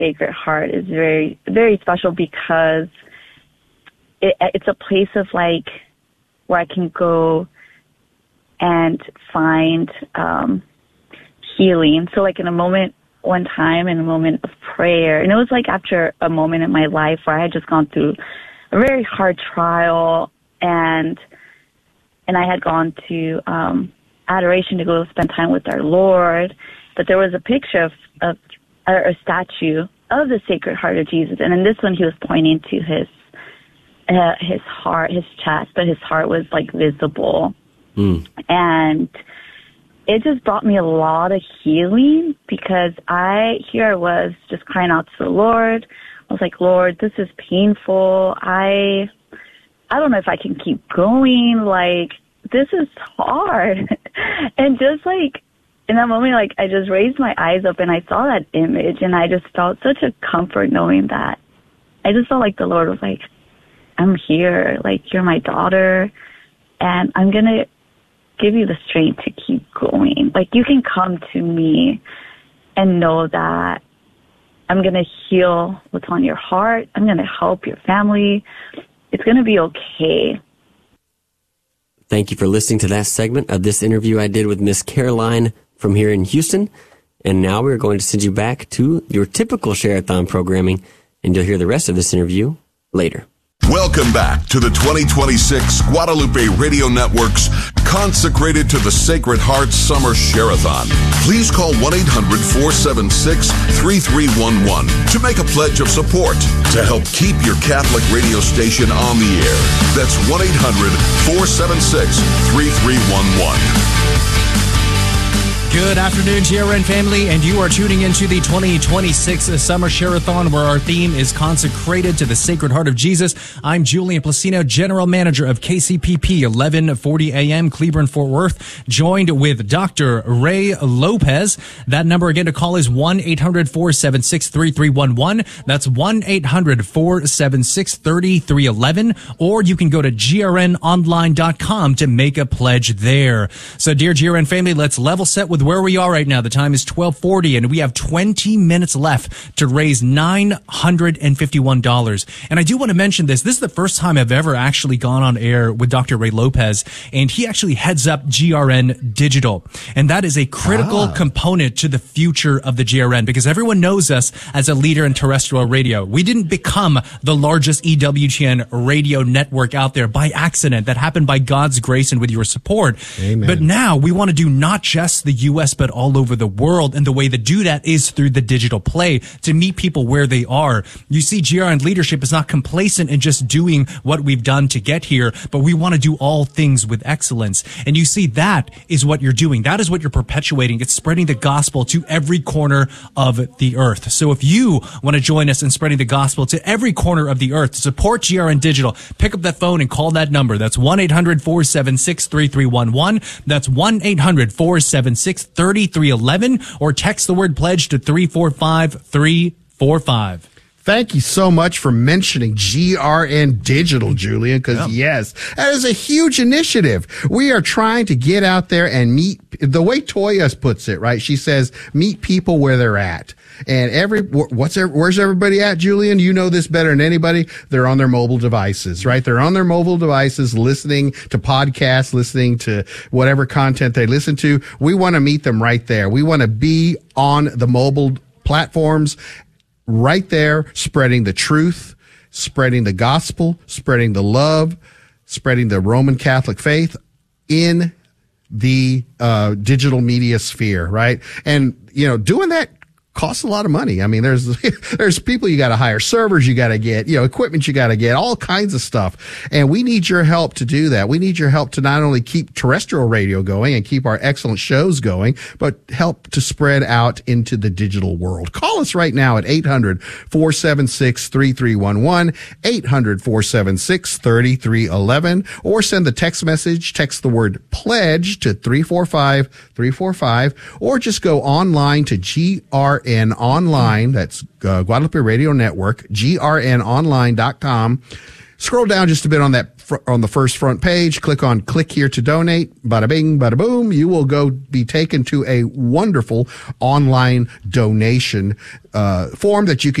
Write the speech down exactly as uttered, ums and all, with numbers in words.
Sacred Heart is very, very special because it, it's a place of like where I can go and find um, healing. So like in a moment, one time in a moment of prayer, and it was like after a moment in my life where I had just gone through a very hard trial, and and I had gone to um, adoration to go spend time with our Lord, but there was a picture of, of or a statue of the Sacred Heart of Jesus, and in this one he was pointing to his uh, his heart, his chest, but his heart was like visible, mm. and it just brought me a lot of healing because I, here I was just crying out to the Lord. I was like, Lord, this is painful. I, I don't know if I can keep going. Like, this is hard. And just like, in that moment, like, I just raised my eyes up and I saw that image and I just felt such a comfort knowing that. I just felt like the Lord was like, I'm here. Like, you're my daughter and I'm going to give you the strength to keep going. Like, you can come to me and know that I'm going to heal what's on your heart. I'm going to help your family. It's going to be okay. Thank you for listening to that segment of this interview I did with Miss Caroline from here in Houston. And now we're going to send you back to your typical Share-a-thon programming, and you'll hear the rest of this interview later. Welcome back to the twenty twenty-six Guadalupe Radio Network's Consecrated to the Sacred Heart Summer Share-a-thon. Please call one eight hundred four seven six three three one one to make a pledge of support to help keep your Catholic radio station on the air. That's one eight hundred four seven six three three one one. Good afternoon, G R N family, and you are tuning into the twenty twenty-six Summer Share-a-thon, where our theme is Consecrated to the Sacred Heart of Jesus. I'm Julian Placino, General Manager of K C P P eleven forty A M, Cleburne, Fort Worth, joined with Doctor Ray Lopez. That number again to call is one eight hundred four seven six three three one one. That's one eight hundred four seven six three three one one, or you can go to G R N online dot com to make a pledge there. So, dear G R N family, let's level set with where we are right now. The time is twelve forty, and we have twenty minutes left to raise nine hundred fifty-one dollars. And I do want to mention this. This is the first time I've ever actually gone on air with Doctor Ray Lopez, and he actually heads up G R N Digital. And that is a critical ah. component to the future of the G R N, because everyone knows us as a leader in terrestrial radio. We didn't become the largest E W T N radio network out there by accident. That happened by God's grace and with your support. Amen. But now we want to do not just the U S, but all over the world. And the way to do that is through the digital play, to meet people where they are. You see, G R N leadership is not complacent in just doing what we've done to get here, but we want to do all things with excellence. And you see, that is what you're doing. That is what you're perpetuating. It's spreading the gospel to every corner of the earth. So if you want to join us in spreading the gospel to every corner of the earth, to support G R N Digital, pick up that phone and call that number. That's one eight hundred four seven six three three one one. That's one eight hundred four seven six three three one one, or text the word pledge to three four five three four five. Thank you so much for mentioning G R N Digital, Julian, because yeah. yes, that is a huge initiative. We are trying to get out there and meet, the way Toya puts it, right? She says, meet people where they're at. And every, what's, where's everybody at, Julian? You know this better than anybody. They're on their mobile devices, right? They're on their mobile devices, listening to podcasts, listening to whatever content they listen to. We want to meet them right there. We want to be on the mobile platforms right there, spreading the truth, spreading the gospel, spreading the love, spreading the Roman Catholic faith in the uh digital media sphere, right? And, you know, doing that costs a lot of money. I mean, there's there's people you got to hire, servers you got to get, you know, equipment you got to get, all kinds of stuff. And we need your help to do that. We need your help to not only keep terrestrial radio going and keep our excellent shows going, but help to spread out into the digital world. Call us right now at eight hundred four seven six three three one one, eight hundred four seven six three three one one, or send the text message, text the word pledge to three four five three four five, or just go online to G R N online, that's uh, Guadalupe Radio Network, G R N online dot com. Scroll down just a bit on that fr- on the first front page. Click on click here to donate. Bada bing, bada boom. You will go be taken to a wonderful online donation uh, form that you can